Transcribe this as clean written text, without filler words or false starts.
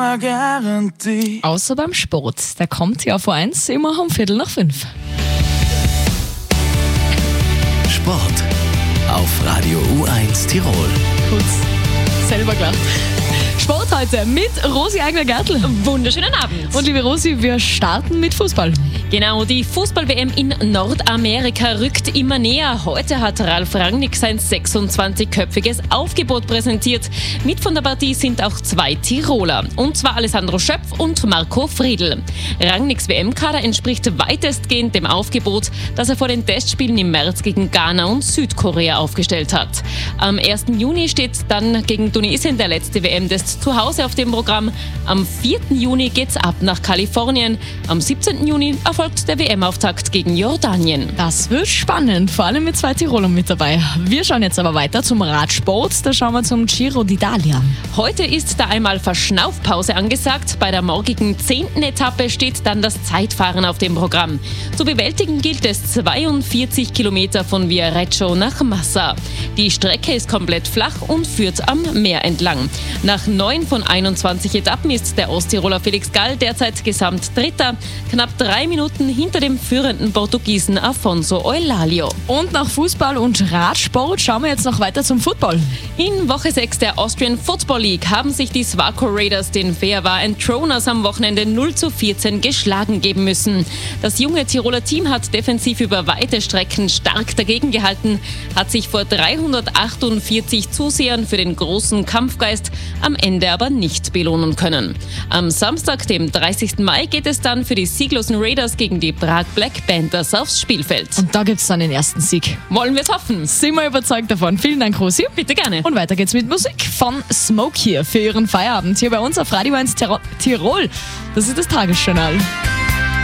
Garantie. Außer beim Sport. Der kommt ja vor 1 immer um 4:45. Sport auf Radio U1 Tirol. Kurz selber gelacht. Sport heute mit Rosi Eigner-Gärtl. Wunderschönen Abend. Und liebe Rosi, wir starten mit Fußball. Genau, die Fußball-WM in Nordamerika rückt immer näher. Heute hat Ralf Rangnick sein 26-köpfiges Aufgebot präsentiert. Mit von der Partie sind auch 2 Tiroler. Und zwar Alessandro Schöpf und Marco Friedl. Rangnicks WM-Kader entspricht weitestgehend dem Aufgebot, das er vor den Testspielen im März gegen Ghana und Südkorea aufgestellt hat. Am 1. Juni steht dann gegen Tunesien der letzte WM-Test zu Hause auf dem Programm. Am 4. Juni geht's ab nach Kalifornien. Am 17. Juni erfolgt der WM-Auftakt gegen Jordanien. Das wird spannend, vor allem mit 2 Tirolern mit dabei. Wir schauen jetzt aber weiter zum Radsport. Da schauen wir zum Giro d'Italia. Heute ist da einmal Verschnaufpause angesagt. Bei der morgigen 10. Etappe steht dann das Zeitfahren auf dem Programm. Zu bewältigen gilt es 42 Kilometer von Viareggio nach Massa. Die Strecke ist komplett flach und führt am Meer entlang. Nach 9 von 21 Etappen ist der Osttiroler Felix Gall derzeit gesamt Dritter, knapp 3 Minuten hinter dem führenden Portugiesen Afonso Eulalio. Und nach Fußball und Radsport schauen wir jetzt noch weiter zum Football. In Woche 6 der Austrian Football League haben sich die Swarco Raiders den Fehmarn Throners am Wochenende 0:14 geschlagen geben müssen. Das junge Tiroler Team hat defensiv über weite Strecken stark dagegen gehalten, hat sich vor 348 Zusehern für den großen Kampfgeist am Ende aber nicht belohnen können. Am Samstag, dem 30. Mai, geht es dann für die sieglosen Raiders gegen die Prag Black Panthers aufs Spielfeld. Und da gibt es dann den ersten Sieg. Wollen wir es hoffen? Sind wir überzeugt davon. Vielen Dank, Rosi. Bitte gerne. Und weiter geht's mit Musik von Smoke hier für ihren Feierabend hier bei uns auf Radio 1 Tirol. Das ist das Tagesjournal.